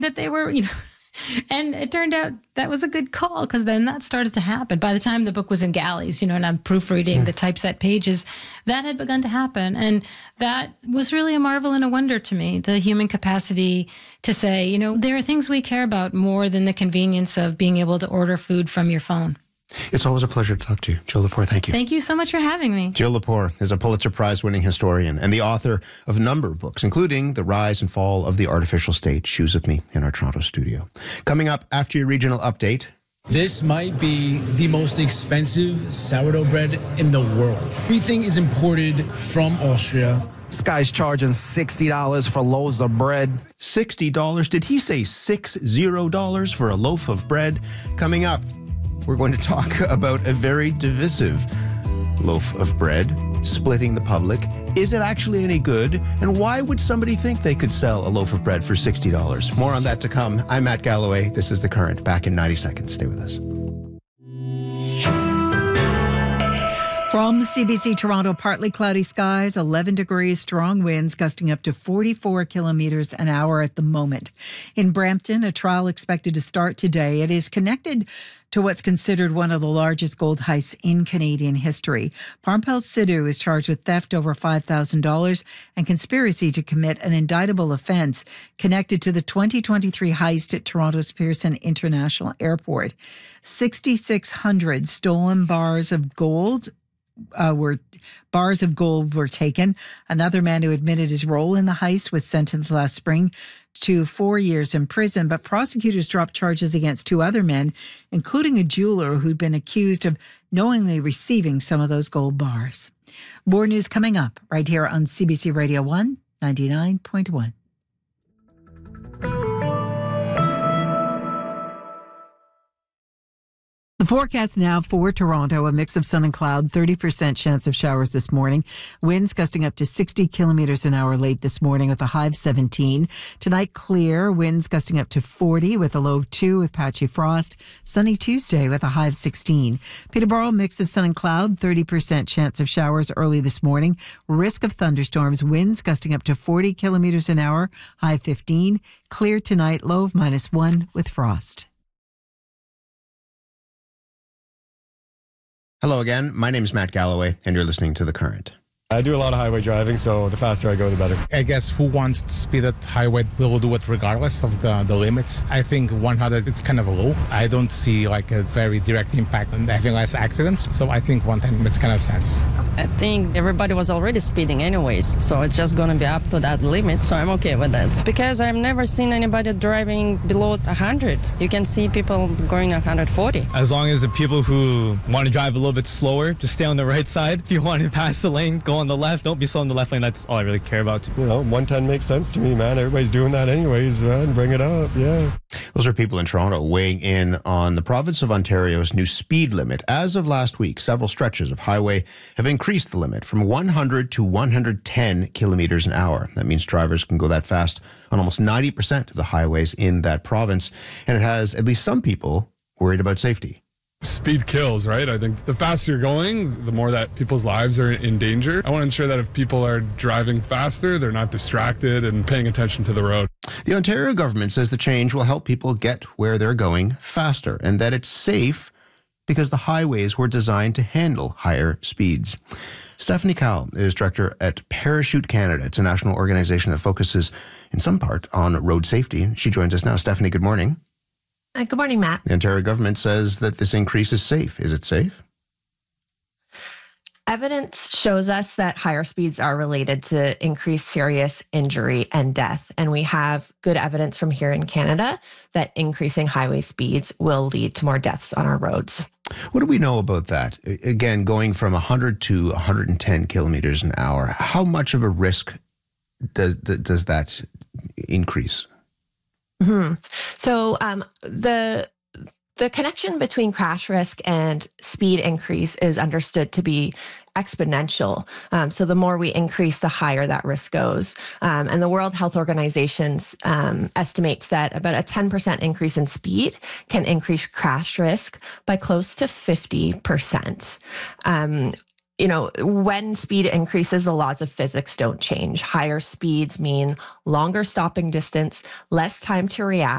that they were, and it turned out that was a good call, because then that started to happen. By the time the book was in galleys, and I'm proofreading the typeset pages, that had begun to happen. And that was really a marvel and a wonder to me, the human capacity to say, there are things we care about more than the convenience of being able to order food from your phone. It's always a pleasure to talk to you. Jill Lepore, thank you. Thank you so much for having me. Jill Lepore is a Pulitzer Prize-winning historian and the author of a number of books, including The Rise and Fall of the Artificial State. She was with me in our Toronto studio. Coming up after your regional update. This might be the most expensive sourdough bread in the world. Everything is imported from Austria. This guy's charging $60 for loaves of bread. $60? Did he say $60 for a loaf of bread? Coming up, we're going to talk about a very divisive loaf of bread, splitting the public. Is it actually any good? And why would somebody think they could sell a loaf of bread for $60? More on that to come. I'm Matt Galloway. This is The Current. Back in 90 seconds. Stay with us. From CBC Toronto, partly cloudy skies, 11 degrees, strong winds gusting up to 44 kilometers an hour at the moment. In Brampton, a trial expected to start today. It is connected to what's considered one of the largest gold heists in Canadian history. Parmpal Sidhu is charged with theft over $5,000 and conspiracy to commit an indictable offence connected to the 2023 heist at Toronto's Pearson International Airport. 6,600 stolen bars of gold were taken. Another man who admitted his role in the heist was sentenced last spring to 4 years in prison, but prosecutors dropped charges against two other men, including a jeweler who'd been accused of knowingly receiving some of those gold bars. More news coming up right here on CBC Radio 1, 99.1. The forecast now for Toronto, a mix of sun and cloud, 30% chance of showers this morning. Winds gusting up to 60 kilometers an hour late this morning with a high of 17. Tonight, clear, winds gusting up to 40 with a low of 2 with patchy frost. Sunny Tuesday with a high of 16. Peterborough, mix of sun and cloud, 30% chance of showers early this morning. Risk of thunderstorms, winds gusting up to 40 kilometers an hour, high of 15. Clear tonight, low of -1 with frost. Hello again. My name is Matt Galloway, and you're listening to The Current. I do a lot of highway driving, so the faster I go, the better. I guess who wants to speed at highway will do it regardless of the limits. I think 100 is kind of low. I don't see like a very direct impact on having less accidents, so I think 110 makes kind of sense. I think everybody was already speeding anyways, so it's just going to be up to that limit, so I'm okay with that. Because I've never seen anybody driving below 100. You can see people going 140. As long as the people who want to drive a little bit slower, just stay on the right side. If you want to pass the lane, go on the left. Don't be slow in the left lane. That's all I really care about. 110 makes sense to me, man. Everybody's doing that anyways, man. Bring it up, yeah. Those are people in Toronto weighing in on the province of Ontario's new speed limit. As of last week, several stretches of highway have increased the limit from 100 to 110 kilometers an hour. That means drivers can go that fast on almost 90% of the highways in that province. And it has at least some people worried about safety. Speed kills, right? I think the faster you're going, the more that people's lives are in danger. I want to ensure that if people are driving faster, they're not distracted and paying attention to the road. The Ontario government says the change will help people get where they're going faster and that it's safe because the highways were designed to handle higher speeds. Stephanie Cowell is director at Parachute Canada. It's a national organization that focuses in some part on road safety. She joins us now. Stephanie, good morning. Good morning, Matt. The Ontario government says that this increase is safe. Is it safe? Evidence shows us that higher speeds are related to increased serious injury and death. And we have good evidence from here in Canada that increasing highway speeds will lead to more deaths on our roads. What do we know about that? Again, going from 100 to 110 kilometers an hour, how much of a risk does that increase? Mm-hmm. So the connection between crash risk and speed increase is understood to be exponential. So the more we increase, the higher that risk goes. And the World Health Organization estimates that about a 10% increase in speed can increase crash risk by close to 50%. When speed increases, the laws of physics don't change. Higher speeds mean longer stopping distance, less time to react,